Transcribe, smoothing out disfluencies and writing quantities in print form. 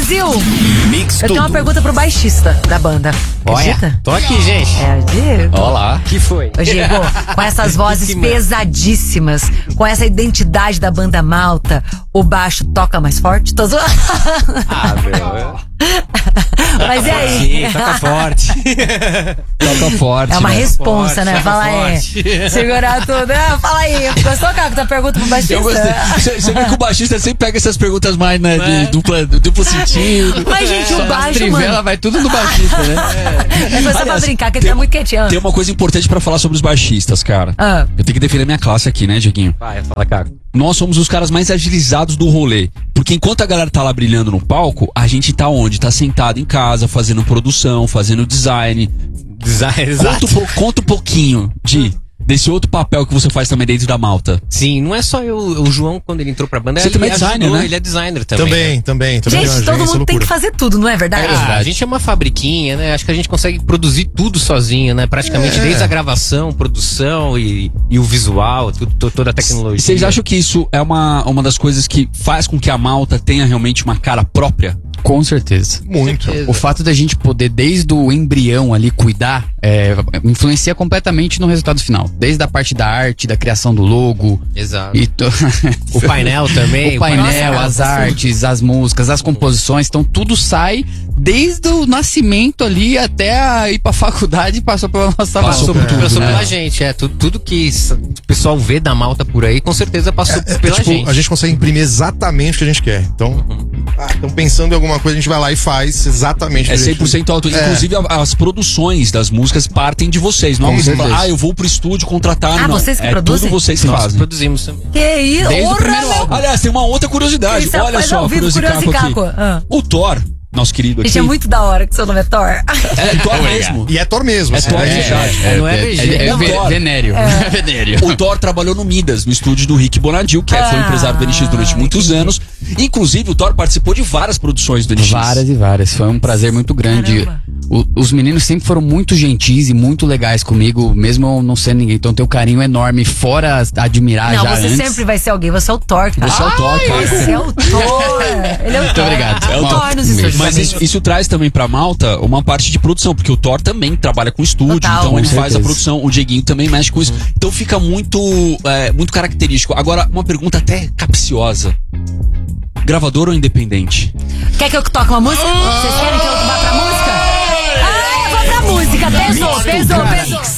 Brasil! Mix Eu tenho uma pergunta pro baixista da banda. Acredita? Olha, tô aqui, gente. É o Diego. Olá. Que foi? Ô, Diego, com essas vozes pesadíssimas, com essa identidade da banda Malta, o baixo toca mais forte? Tô zoando. Ah, meu. Mas e aí? Sim, toca forte. Toca forte. É uma né? responsa, Forte, né? toca Fala aí. forte. Segurar tudo. Fala aí. Gostou, cara, da pergunta pro baixista? Eu gostei. Você vê que o baixista sempre pega essas perguntas mais, né? De duplo sentido. Mas, gente, o As baixo, trivela mano. vai tudo no baixista, né? É foi só pra Aliás, brincar, que ele tá muito quietinho. Tem uma coisa importante pra falar sobre os baixistas, cara. Ah. Eu tenho que defender minha classe aqui, né, Dieguinho? Vai, fala, Caco. Nós somos os caras mais agilizados do rolê. Porque enquanto a galera tá lá brilhando no palco, a gente tá onde? Tá sentado em casa, fazendo produção, fazendo design. Exato. Conta um pouquinho desse outro papel que você faz também dentro da Malta. Sim, não é só eu, o João, quando ele entrou pra banda, Você ele também é designer, ajudou, né? Ele é designer também. Também. Gente, tem uma todo agência, mundo tem loucura. que fazer tudo, não é verdade? A gente é uma fabriquinha, né? Acho que a gente consegue produzir tudo sozinho, né? Praticamente desde a gravação, produção e o visual, toda a tecnologia. Vocês acham que isso é uma das coisas que faz com que a Malta tenha realmente uma cara própria? Com certeza. Muito. O fato da gente poder, desde o embrião ali, cuidar, influencia completamente no resultado final. Desde a parte da arte, da criação do logo. Exato. E O painel também. o painel, Nossa, as artes, as músicas, as composições. Então tudo sai desde o nascimento ali até ir pra faculdade e passou pela nossa mão. Passou por tudo, Passou né? pela gente, tudo que o pessoal vê da Malta por aí, com certeza passou pela Tipo, gente. a gente consegue imprimir exatamente o que a gente quer. Então, estão pensando em alguma coisa, a gente vai lá e faz exatamente. É o que a gente- 100% auto. Inclusive, as produções das músicas partem de vocês. Não é Com algo que você certeza. fala, eu vou pro estúdio contratar. Ah, não. vocês que é produzem? tudo vocês que Nós fazem. produzimos também. Que isso? Desde o Porra, primeiro meu. álbum. Aliás, tem uma outra curiosidade. Isso, Olha faz só, ao vivo, Curiosicaco aqui. Curiosicaco. Ah. O Thor, nosso querido aqui. Gente, é muito da hora que seu nome é Thor. É Thor mesmo. E é Thor mesmo. É assim, Thor, né? verdade. Não é VG. Venério. Venério. O Thor trabalhou no Midas, no estúdio do Rick Bonadil, que foi empresário do NX durante muitos anos. Inclusive, o Thor participou de várias produções do NX. Várias e várias. Foi um prazer muito grande. Caramba. Os meninos sempre foram muito gentis e muito legais comigo, mesmo eu não sendo ninguém. Então tem um carinho enorme, fora admirar Não, já você antes. sempre vai ser alguém. Você é o Thor, cara. Você é o Thor, cara. Você é o Thor. Ele é o Muito Thor. obrigado. É o Thor nos estúdios. Mas também. isso traz também pra Malta uma parte de produção, porque o Thor também trabalha com estúdio, Total. então Com ele faz a certeza. produção, o Dieguinho também mexe com isso. Então fica muito característico. Agora, uma pergunta até capciosa. Gravador ou independente? Quer que eu toque uma música? Vocês querem que eu vá pra música? Ah, eu vou pra música. Pesou.